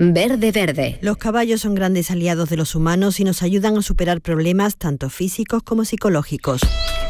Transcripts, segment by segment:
Verde Verde. Los caballos son grandes aliados de los humanos y nos ayudan a superar problemas tanto físicos como psicológicos.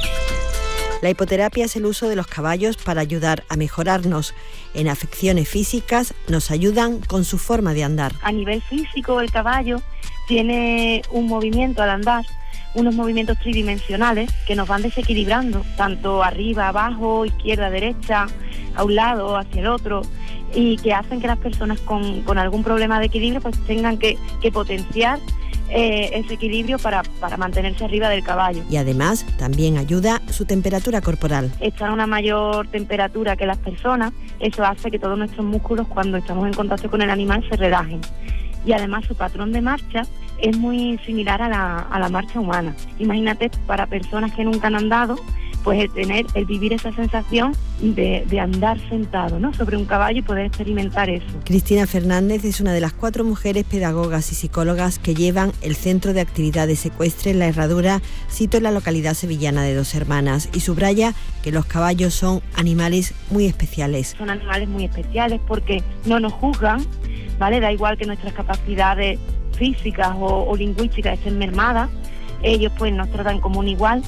La hipoterapia es el uso de los caballos para ayudar a mejorarnos. En afecciones físicas nos ayudan con su forma de andar. A nivel físico, el caballo tiene un movimiento al andar, unos movimientos tridimensionales que nos van desequilibrando, tanto arriba, abajo, izquierda, derecha, a un lado, hacia el otro, y que hacen que las personas con algún problema de equilibrio pues tengan que potenciar ese equilibrio para mantenerse arriba del caballo. Y además también ayuda su temperatura corporal. Estar a una mayor temperatura que las personas, eso hace que todos nuestros músculos cuando estamos en contacto con el animal se relajen. Y además su patrón de marcha es muy similar a la marcha humana. Imagínate, para personas que nunca han andado, pues el vivir esa sensación de andar sentado, ¿no?, sobre un caballo y poder experimentar eso. Cristina Fernández es una de las 4 mujeres pedagogas y psicólogas que llevan el Centro de Actividades Ecuestres La Herradura, sito en la localidad sevillana de Dos Hermanas, y subraya que los caballos son animales muy especiales. Son animales muy especiales porque no nos juzgan, ¿vale? Da igual que nuestras capacidades físicas o lingüísticas estén mermadas, ellos pues nos tratan como un igual.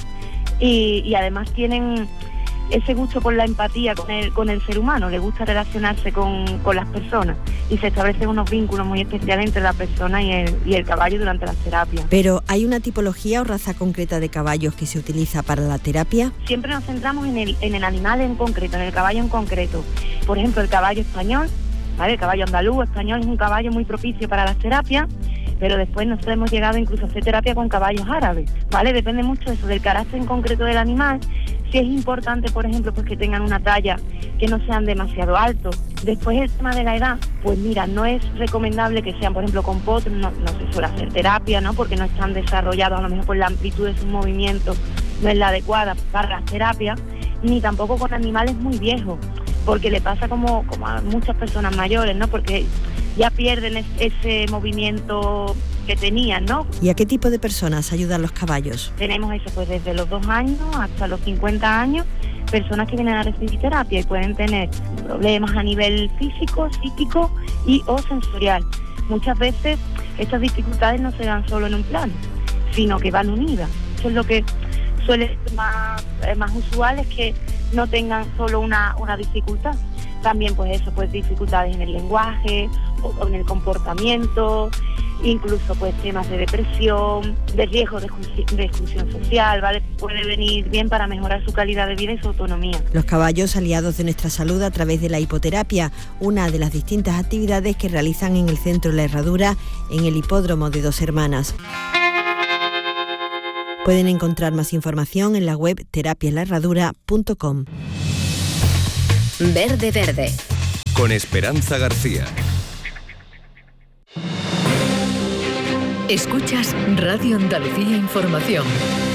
Y además tienen ese gusto por la empatía con el ser humano, les gusta relacionarse con las personas y se establecen unos vínculos muy especiales entre la persona y el caballo durante las terapias. Pero ¿hay una tipología o raza concreta de caballos que se utiliza para la terapia? Siempre nos centramos en el animal en concreto, en el caballo en concreto. Por ejemplo, el caballo español, ¿vale? El caballo andaluz español es un caballo muy propicio para las terapias, pero después nosotros hemos llegado incluso a hacer terapia con caballos árabes, ¿vale? Depende mucho eso, del carácter en concreto del animal. Si es importante, por ejemplo, pues que tengan una talla, que no sean demasiado altos. Después el tema de la edad, pues mira, no es recomendable que sean, por ejemplo, con potros, no se suele hacer terapia, ¿no?, porque no están desarrollados, a lo mejor por la amplitud de sus movimientos no es la adecuada para las terapias, ni tampoco con animales muy viejos, porque le pasa como a muchas personas mayores, ¿no?, porque ya pierden ese movimiento que tenían, ¿no? ¿Y a qué tipo de personas ayudan los caballos? Tenemos eso pues desde los 2 años hasta los 50 años, personas que vienen a recibir terapia y pueden tener problemas a nivel físico, psíquico o sensorial. Muchas veces estas dificultades no se dan solo en un plano, sino que van unidas. Eso es lo que suele ser más usual, es que no tengan solo una dificultad. También pues eso, pues dificultades en el lenguaje o en el comportamiento, incluso pues temas de depresión, de riesgo de exclusión social, ¿vale? Puede venir bien para mejorar su calidad de vida y su autonomía. Los caballos, aliados de nuestra salud a través de la hipoterapia, una de las distintas actividades que realizan en el Centro La Herradura, en el hipódromo de Dos Hermanas. Pueden encontrar más información en la web terapiaslaherradura.com. Verde Verde. Con Esperanza García. Escuchas Radio Andalucía Información.